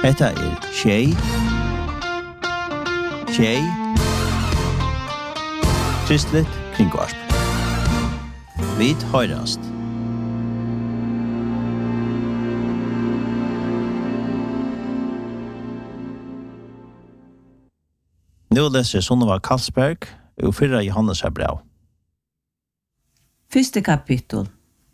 Hetta Tjei Kristligt kringvarp. Vit høyrast. Nu leser Sunneva Karlsberg og 4 Johannes brev. Første kapittel.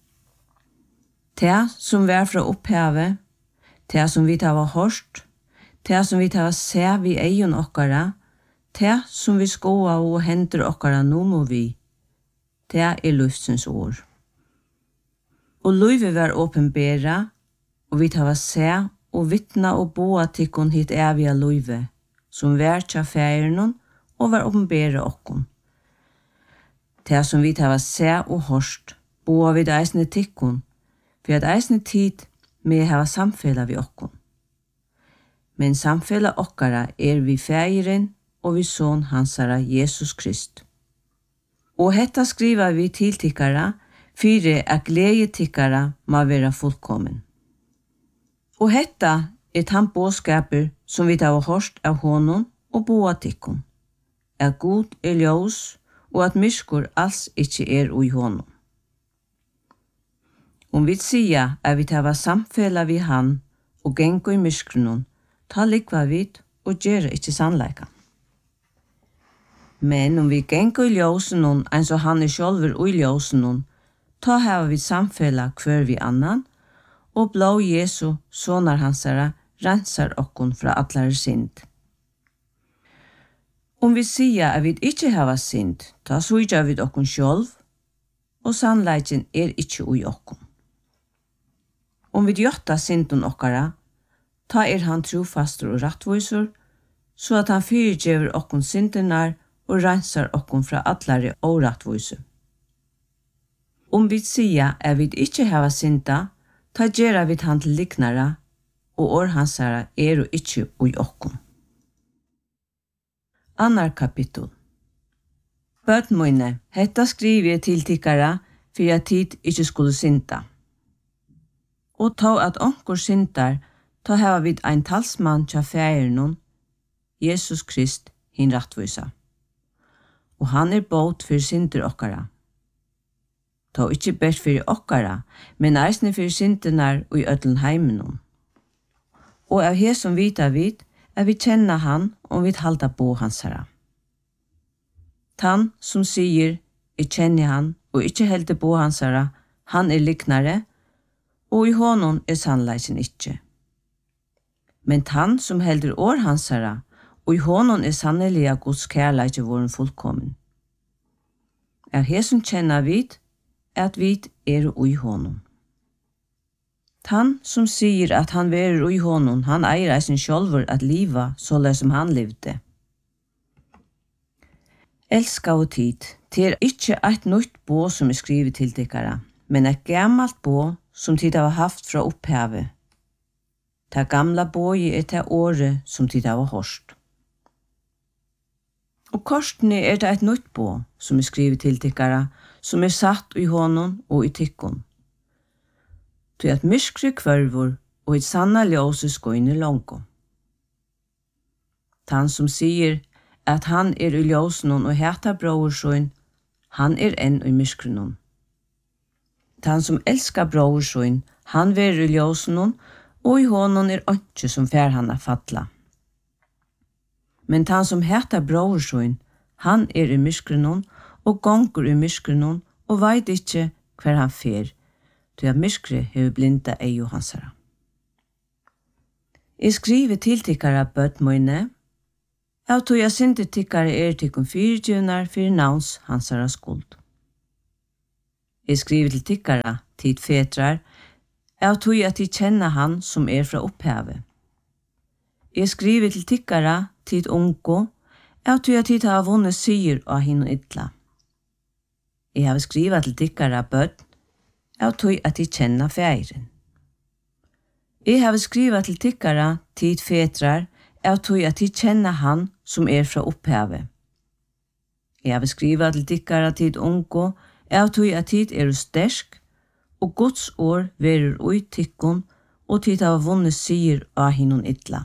Det som vær fra opphavet, det som vi tar hørt, det som vi tar se vi egen okkara, det som vi skoa og henter okkara nå må vi, det løftens ord. Og løyve var åpenbæra, og vi tar se og vittna og boa tikkun hit evige løyve, som vær tja færen og var åpenbæra okkon. Det som vi tar se og hørst, boa vid eisne tikkun, for at eisne tid med hava samfella vi okkon. Men samfella okkara vi færen og vi son hansara Jesus Krist. Og hetta skriva vi til tikkara, fyre at glede tikkara må vera fullkommen. Og hetta han båskaper som vi tar hørst av honom og boa tikkun. At god ljós og at myskur alls ikkje ui honom. Om vi sier at vi tar samfella vi han og gengo i myskrunnen, ta likva vid og gjøre ikkje sannleika. Men om vi gengo i ljósenon, en så han sjálfur ui ljósenon, ta hava vi samfella hver vi annan, og blå Jesu, sonar hansara, rensar okkon fra allare synd. Om vi sier at vi ikkje hava synd, ta suja vi okkon sjálv, og sannleiken ikkje ui okkon. Om vi gjotta synden okkara, ta han trofastur og rattvisor, så at han fyrirgjever okkon syndenar og rensar okkon fra allare og rattvisor. Om vi sier at vi ikkje hava synda, ta gjerra vi han til liknara, og hansara og ikkje ui okkon. Annar kapittel. Bøtn mine, hetta skriver jeg til tikkara, for at tid ikkje skulle synda. Og ta at onkur syndar, ta hava vid ein talsmann tja færen, Jesus Krist, hin rattvisa. Og han båt for synder okkara. Ta ikkje best for okkara, men eisne for syndenar og i ødlen heimen. Og av he som vita vid, vi kjenna han og vi halda på hansara. Tan som sier, jeg kjenner han og ikkje helder på hansara, han liknare, og i honom sannleiken ikkje. Men han som helder år hansara, og i honom sanneliga Guds kærleik våren fullkommen. Av he som kjenner vid, at vid ui honom. Han som sier at han verer ui honom, han eier sin sjálfur at liva så som han levde. Elska og tid, det ikkje eit nytt bå som skrivet til tikkara, men eit gammalt bå som tid har haft fra opphavet. Det gamla båi det året som tid har hørst. Og korsene det eit nytt bå som skrivet til tikkara, som satt i honom og i tikkon. Til at myskri kvørvor og et sanna ljøse skoine longo. Han som sier at han i ljøsenon og heta brorson, han enn i myskrenon. Han som elskar brorson, han ver i ljøsenon, og i honom ikke som fær han fatla. Men han som heta brorson, han i myskrenon, og gonger i myskrenon, og veit ikkje hver han fer, til at myskre hever blinda og hansara. Jeg skriver til tikkara bøtn mine, av tog jeg synte tikkara tikkum fyrirgjunar fyrir navns hansara skuld. Jeg skriver til tikkara tid fetrar, av tog jeg til kjenna han som fra opphavet. Jeg skriver til tikkara tid ungo, av tog jeg tid har vunnet syr av hinn og ytla. Jeg har skrivet til tikkara bøtn, av tog at de kjenner færen. Jeg har skrivet til tikkara tid fetrar, av tog at de kjenner han som fra opphavet. Jeg har skrivet til tikkara tid ungo, av tog at tid stersk, og Guds år verer ui tikkun, og tid av vunnet sier av hinnon ytla.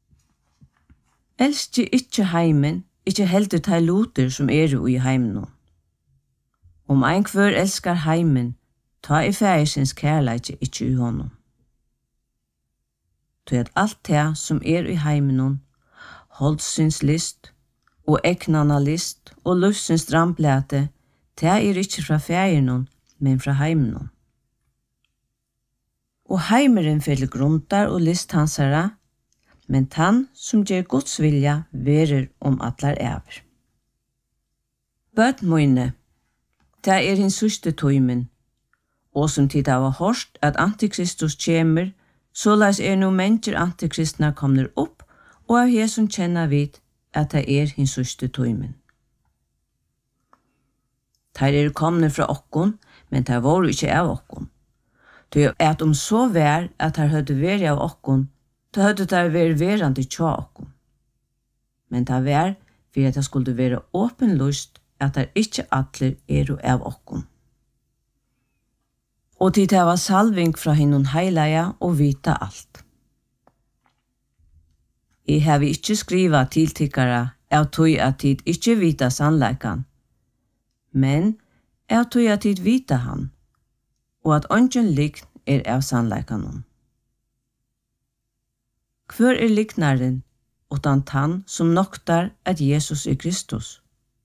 Elsker ikke heimen, ikke heldur de luter som i heimen. Om ein kvør elskar heimen, ta i færisins kærleikje ikke i honom. Tog at alt det som i heimen, holdsins list, og eknana list, og lufsins dramblæte, det ikke fra færinon, men fra heimen. Og heimeren fyller gruntar og list hansara, men han som gjør Guds vilja verer om atlar æver. Bøt møyne, det hins sørste tøymen, og som tid av hørst at Antikristus kjemer, såleis nå mennesker Antikristna kommer opp, og av her som kjenner vid at det hins sørste tøymen. Der komne fra okkon, men der var ikke av okkon. Det at så vær at her høyde vært av okkon, da høyde der vært verande tja okkon. Men det vær for at det skulle være åpenlyst at der ikke atler av okkon. Og til det var salving fra hinnon heileia og vita alt. Jeg har ikke skriva tiltikkara av tog at tid ikke vita sannleikan, men av tog at tid vita han, og at ongen likn av sannleikanon. Kvør liknaren, utan tann som noktar at Jesus Kristus.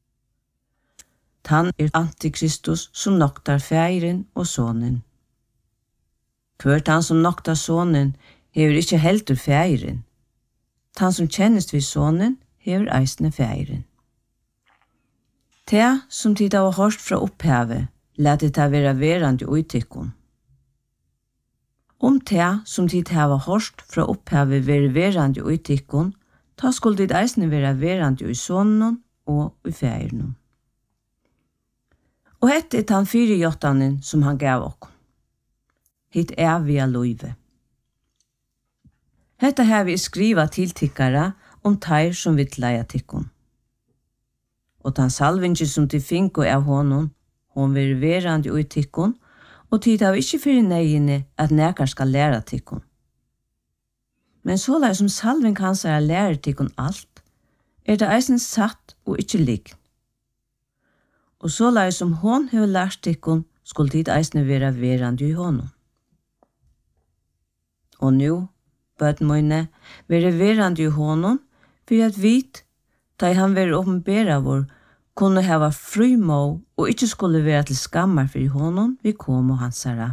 Tann Antikristus som noktar færen og sonen. Kvør tann som noktar sonen hever ikke heldur færen. Tann som kjennes vid sonen hever eisne færen. Te som tid av hørst fra opphavet, lette det være verande utikkon. Om te som tid hava hørst fra opphavet være verande utikkon, ta skulle dit eisne være verande i sonen og i færen. Og hette han 4 som han gav okkon. Hitt via loive. Hetta har vi skriva tiltikkara om teir som vill leia tikkon. Og tan salvingi som til finko av honom, hon vil verande ui tikkon, og tid av ikkje fyrir negjene at nekar skal læra tikkon. Men så lai som salving hans læra tikkon alt, det eisen satt og ikkje ligg. Og så lai som hon hever lært tikkon, skulle tid eisne vera verande i honom. Og nu, bøt møyne, være verande i honom, for at vit, da han være åpenbæra vår, kunne hava frymå og ikkje skulle være til skammar for honom vi kom og hansara.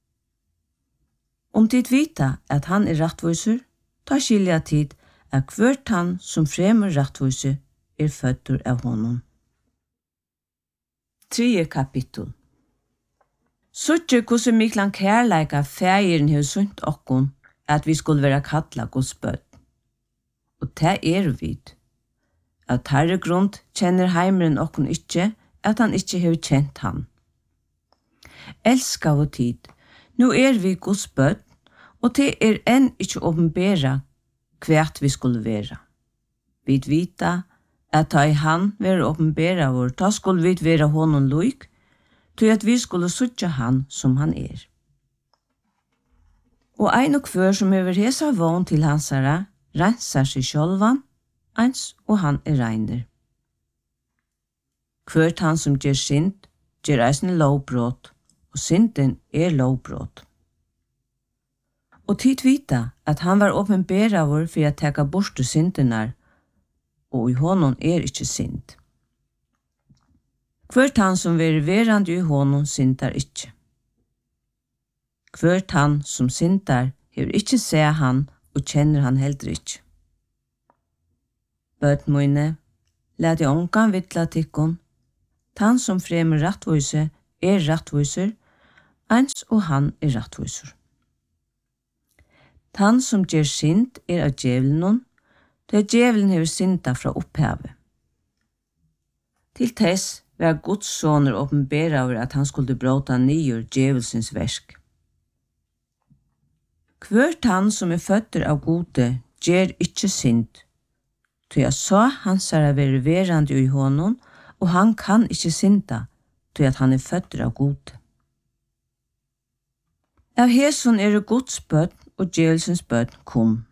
Om tid vita at han rattviser, ta skilja tid at hvert han som fremur rattviser føddur av honom. 3. kapittel. Suttje hvordan miklan kærleika fægeren hev sunt okkon at vi skulle være kalla Guds bøtt. Og det vid. Av tarre grunn kjenner heimeren okkon ikkje at han ikkje hev kjent han. Elska og tid, nu vi Guds bøtt, og det enn ikkje åpenbæra kvært vi skulle være. Vi vita at ta i han være åpenbæra vår, ta skulle vi være honom loik, til at vi skulle suttja han som han Og ein og kvør som hever hesa vån til hansara, rensar seg sjølvan, eins og han reiner. Kvørt han som gjør synd, gjør eisne lovbrot, og synden lovbrot. Og tid vita at han var åpenbæra vår for å teka bort syndenar, og i honom ikkje synd. Kvørt han som verande i honom syndar ikkje. Kvørt han som syndar hever ikkje se han og kjenner han heller ikkje. Bøt møyne, let jeg ongan vittla tikkon, han som fremur rattvise rattviser, eins og han rattviser. Han som gjør synd av djevelen, det djevelen hever synda fra opphavet. Til tess var Guds soner åpenbæra over at han skulle bråta nyer djevelsens versk. Kvørt han som føtter av gode, gjør ikkje synd, til jeg sa hans være verande i honom, og han kan ikkje synda, til at han føtter av gode. Av heson Guds bøtt, og djevelsens bønn kom.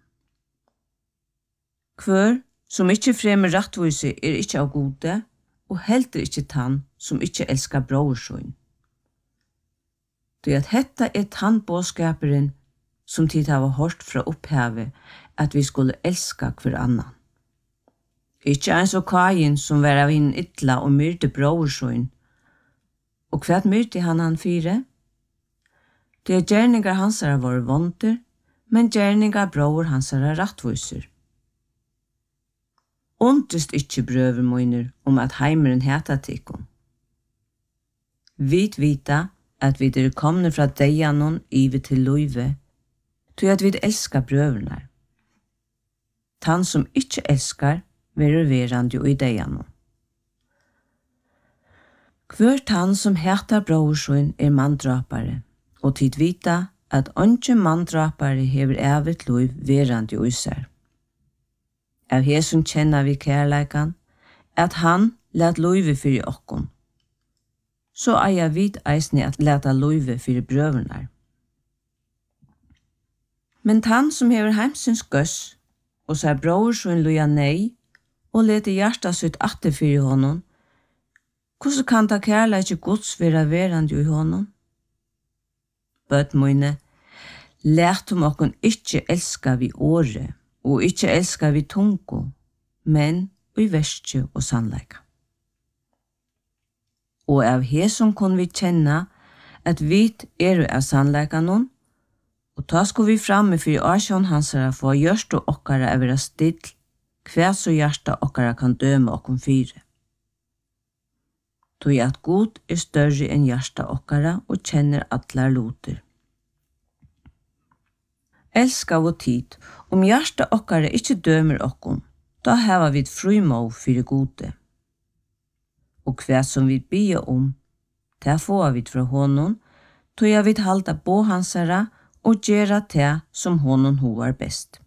Hver som ikke fremmer rattvise er ikke av gode, og heldur ikke tann som ikke elskar brorsøyn. Det at hetta er tann båskaperen som tid hava hørt fra opphavet at vi skulle elska hver annan. Ikke eins og Kain som var av hinn ytla og myrte brorsøyn. Og hva myrte han fire? Det er gjerningar hansara var vonder, men gjerningar bror hansara rattviser. Undrist ikkje brøver moiner at heimeren heta tikkum. Vit vita at vi er komne fra deianon ive til loive, til at vi elskar brøvernar. Tann som ikkje elskar, verer verandi og i deianon. Hver tann som heter brorsøyn er manndrapare, og tid vita at onge manndrapare hever evet loiv verandi og især. Av hesum kjenna vi kærleikan, at han let loive fyrir okkon. Så eier vit eisne at leta loive fyrir brøvernar. Men tann som hever heimsins gøss, og ser brorsøyn loja nei, og lete hjarta sitt atte fyrir honom, hvordan kan ta kærleik Guds vera verandi i honom? Bøtt moine, letum okkon ikkje elska vi åre, og ikkje elska vi tungo, men i verstje og sannleika. Og av hesum kon vi kjenna at vit er av sannleika noen, og ta sko vi framme fyrir asjon hansara for hjørst og okkara er vera still, hver så hjarta okkara kan døme okkom fire. Tog at God er større enn hjarta okkara og kjenner atlar loter. Elska vår tid, hjarta okkara ikkje dømer okkom, da heva vi frumå fyrir gode. Og hver som vi bia ta får vi fra honom, tog jeg vi halda på hansara og gjera te som honom hovar best.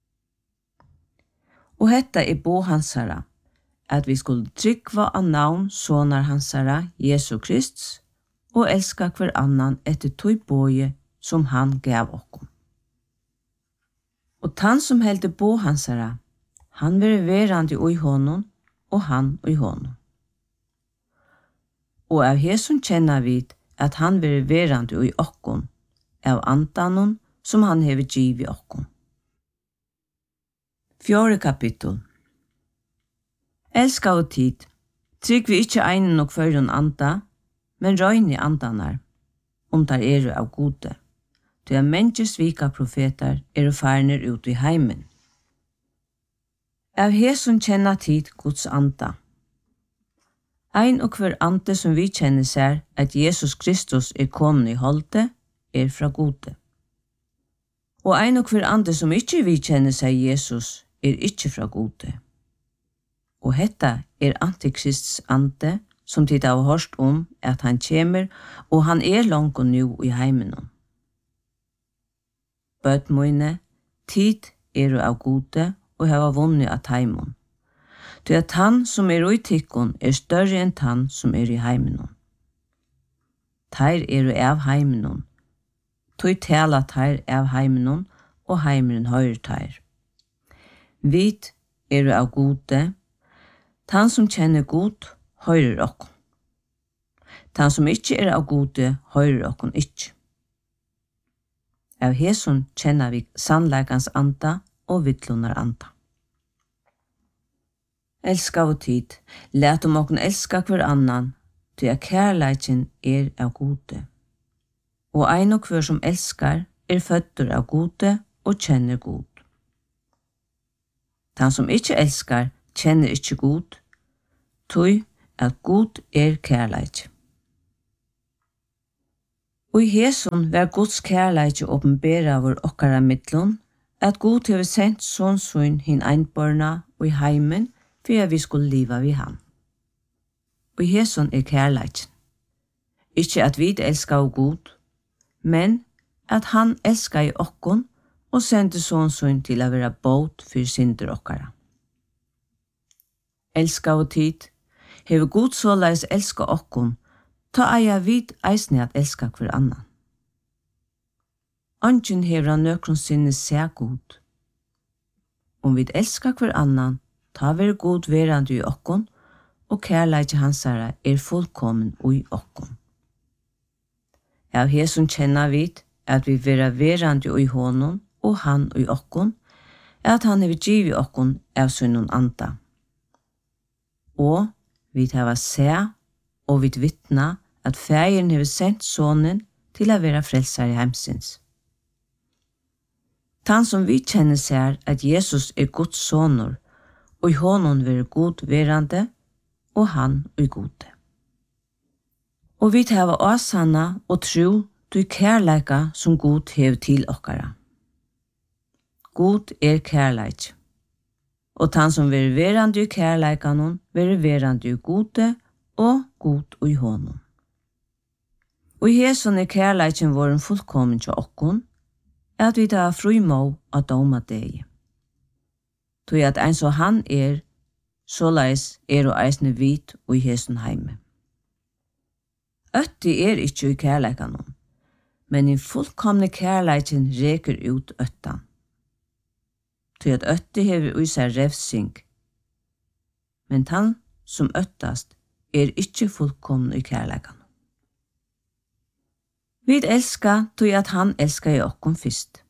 Og hetta er på hansara, at vi skulle trykva av navn sonar hansara Jesu Krist og elska hver annan etter tog boje som han gav okkom. Og tann som heldte på hansara, han var verandi ui honom og han ui honom. Og av hesum kjenna vid at han var verandi ui okkom, av andanon som han hever givi okkom. 4. kapittel. Elska og tid, trygg vi ikkje einen og førjon anda, men røyni andanar, der eru av gode. Det er menneske svika profetar eru farner ut i heimen. Av hesum kjenna tid Guds anda. Ein og hver ande som vi kjenner ser at Jesus Kristus er kommen i holde, er fra gode. Og ein og hver ande som ikkje vi kjenner seg Jesus, er ikkje fra gode. Og hetta er Antikrists ande, som tid har hørt at han kjemer, og han er langt og nu i heimenom. Bøtt moine, tid er av gode, og hava vunnet av heimon. Det at han som er i tikkon er større enn han som er i heimenom. Teir er av heimenom, tog tala teir av heimenom, og heimeren høyre teir. Vit er av gode, han som kjenner god, høyrer okkom. Han som ikkje er av gode, høyrer okkom ikkje. Av hesum kjenner vi sannleikans anda og vittlunar anda. Elska og tid, let okkom elska hver annan, til at kærleikin er av gode. Og ein og hver som elskar er fødder av gode og kjenner god. Han som ikkje elskar, kjenner ikkje god, tog at god er kærleik. Og i hesum var Guds kærleik åpenbæra over okkara midtlun, at god hever sendt sånn hin einborna og i heimen, for at vi skulle liva vi han. Og i hesum er kærleik. Ikkje at vi elskar og god, men at han elskar i okkon, og sendte sånn til å være båt for synder okkara. Elska og tid, hever god såleis elska okkon, ta eia vid eisne at elska hver annan. Ongen hever han nøkron sinne seg god. Om vi elskar hver annan, ta ver god verande i okkon, og kærleik hansara fullkommen ui okkon. Av hesson kjenna vit at vi vera verande ui honom, og han ui okkon, at han hever givi okkon av sunnon anda. Og vi hava se, og vi vittna at fægeren hever sendt sonen til å være frelsar i heimsins. Tan som vi kjenner ser at Jesus Guds sonur, og i honom være god verande, og han gode. Og vi hava åsanna og tro til kærleika som god hev til okkara. God kærleik. Og tan som være verande i kærleikanon, være verande i gode, og god i honom. Og i hesson kærleiken våren fullkommen til okkon, at vi tar frumå av doma deg. Tog at ein så han såleis og eisne vit og i hesson heime. Øtti ikkje i kærleikanon, men i fullkomne kærleiken reker ut øttan. Tog at øtti hever ui seg revsing, men han som øttast ikkje fullkomne i kærleikanon. Vi elska tog at han elska i okkon fyrst.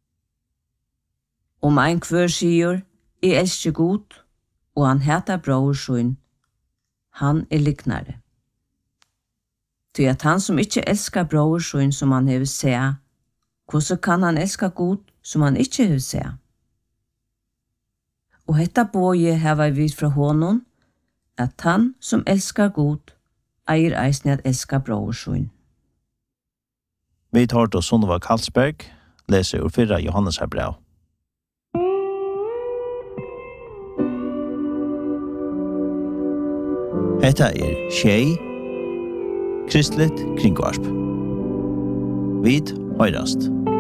Om ein kvør sier, elsker god, og han heter brorsun, han liknare. Tog at han som ikkje elskar brorsun som han hever se, hvordan kan han elska god som han ikkje hever se? Og hetta boje heva vi fra honom, at han som elskar god, eier eisne at elska brorsun. Vi tar til Sunneva Karlsberg, leser ur 4 Johannes her brev. Hetta Tjei, Kristligt Kringvarp. Vid høyrast.